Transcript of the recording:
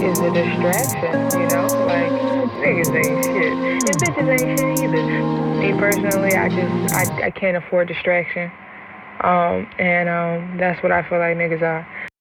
is a distraction, you know? Like, niggas ain't shit. And bitches ain't shit either. Me personally, I can't afford distraction. And that's what I feel like niggas are.